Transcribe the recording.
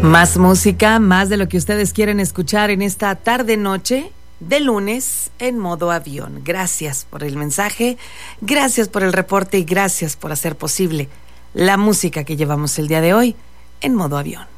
Más música, más de lo que ustedes quieren escuchar en esta tarde-noche de lunes en modo avión. Gracias por el mensaje, gracias por el reporte y gracias por hacer posible la música que llevamos el día de hoy en modo avión.